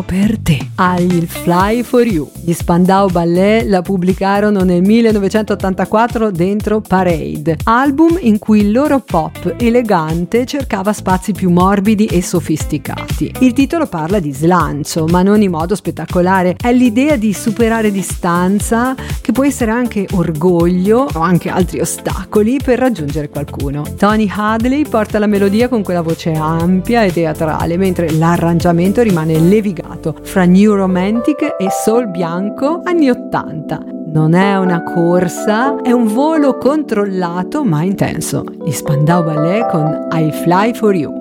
per te. I'll Fly For You. Gli Spandau Ballet la pubblicarono nel 1984 dentro Parade, album in cui il loro pop elegante cercava spazi più morbidi e sofisticati. Il titolo parla di slancio, ma non in modo spettacolare. È l'idea di superare distanza, che può essere anche orgoglio o anche altri ostacoli per raggiungere qualcuno. Tony Hadley porta la melodia con quella voce ampia e teatrale, mentre l'arrangiamento rimane levigato fra New Romantic e soul bianco anni 80. Non è una corsa, è un volo controllato ma intenso. Gli Spandau Ballet con I Fly For You.